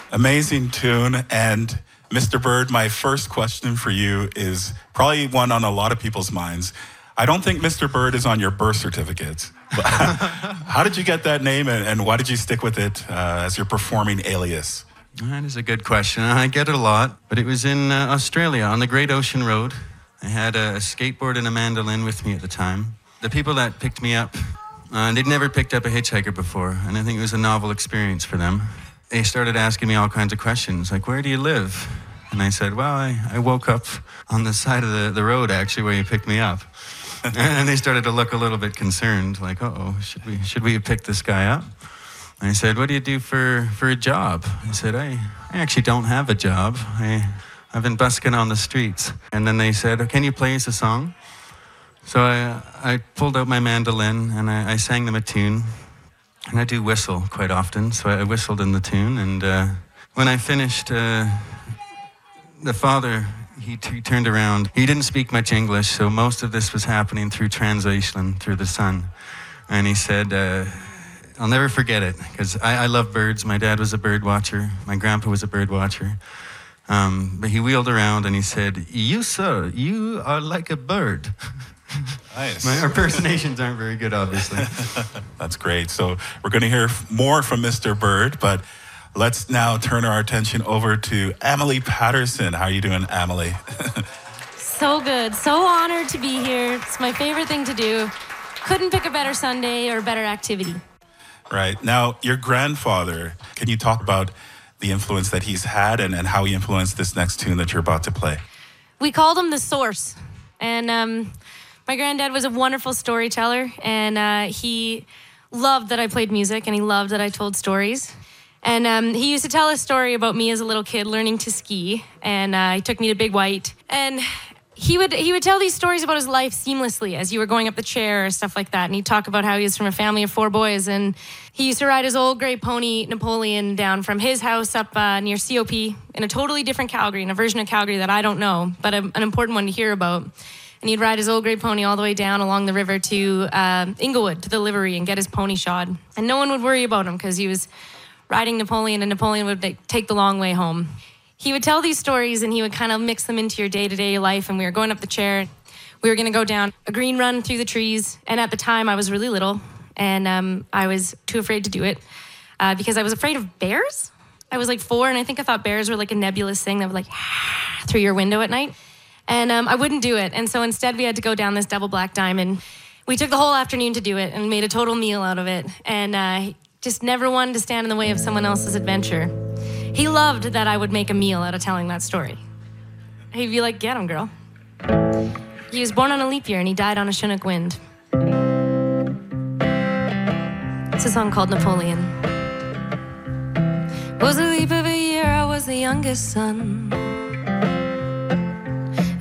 Amazing tune. And Mr. Bird, my first question for you is probably one on a lot of people's minds. I don't think Mr. Bird is on your birth certificate. How did you get that name, and why did you stick with it as your performing alias? That is a good question. I get it a lot, but it was in Australia on the Great Ocean Road. I had a skateboard and a mandolin with me at the time. The people that picked me up, they'd never picked up a hitchhiker before, and I think it was a novel experience for them. They started asking me all kinds of questions, like, where do you live? And I said, well, I woke up on the side of the road, actually, where you picked me up. And they started to look a little bit concerned, like, uh-oh, should we have picked this guy up? And I said, what do you do for a job? I said, I actually don't have a job. I've been busking on the streets. And then they said, can you play us a song? So I pulled out my mandolin and I sang them a tune. And I do whistle quite often, so I whistled in the tune. And when I finished, the father, he turned around. He didn't speak much English, so most of this was happening through translation, through the son. And he said, I'll never forget it, because I love birds. My dad was a bird watcher. My grandpa was a bird watcher. But he wheeled around and he said, you, sir, you are like a bird. Nice. My impersonations aren't very good, obviously. That's great. So we're going to hear more from Mr. Bird, but let's now turn our attention over to Amelie Patterson. How are you doing, Amelie? So good. So honored to be here. It's my favorite thing to do. Couldn't pick a better Sunday or a better activity. Right. Now, your grandfather, can you talk about the influence that he's had and how he influenced this next tune that you're about to play? We called him the Source. And my granddad was a wonderful storyteller, and he loved that I played music, and he loved that I told stories. And he used to tell a story about me as a little kid learning to ski, and he took me to Big White. And he would tell these stories about his life seamlessly as you were going up the chair or stuff like that. And he'd talk about how he was from a family of 4 boys, and he used to ride his old gray pony, Napoleon, down from his house up near COP in a totally different Calgary, in a version of Calgary that I don't know, but an important one to hear about. And he'd ride his old gray pony all the way down along the river to Inglewood, to the livery, and get his pony shod. And no one would worry about him because he was riding Napoleon, and Napoleon would take the long way home. He would tell these stories, and he would kind of mix them into your day-to-day life. And we were going up the chair. We were going to go down a green run through the trees. And at the time, I was really little, and I was too afraid to do it because I was afraid of bears. I was like 4, and I think I thought bears were like a nebulous thing that would like through your window at night. And I wouldn't do it. And so instead, we had to go down this double black diamond. We took the whole afternoon to do it and made a total meal out of it. And just never wanted to stand in the way of someone else's adventure. He loved that I would make a meal out of telling that story. He'd be like, get him, girl. He was born on a leap year, and he died on a Chinook wind. It's a song called Napoleon. Was a leap of a year, I was the youngest son.